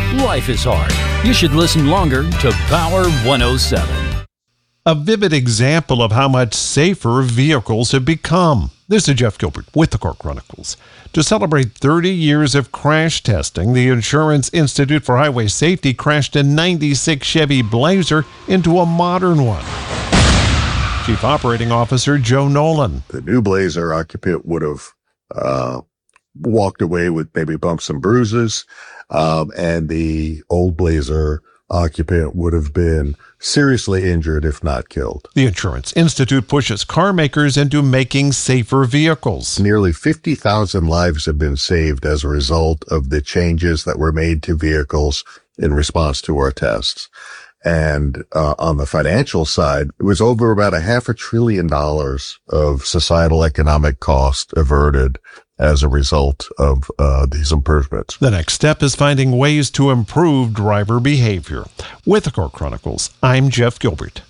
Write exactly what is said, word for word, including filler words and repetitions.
Life is hard. You should listen longer to Power one oh seven. A vivid example of how much safer vehicles have become. This is Jeff Gilbert with the Car Chronicles. To celebrate thirty years of crash testing, the Insurance Institute for Highway Safety crashed a ninety-six Chevy Blazer into a modern one. Chief Operating Officer Joe Nolan. The new Blazer occupant would have uh, walked away with maybe bumps and bruises, um, and the old Blazer occupant would have been seriously injured, if not killed. The Insurance Institute pushes car makers into making safer vehicles. Nearly fifty thousand lives have been saved as a result of the changes that were made to vehicles in response to our tests. And uh, on the financial side, it was over about a half a trillion dollars of societal economic cost averted as a result of uh, these improvements. The next step is finding ways to improve driver behavior. With the Car Chronicles, I'm Jeff Gilbert.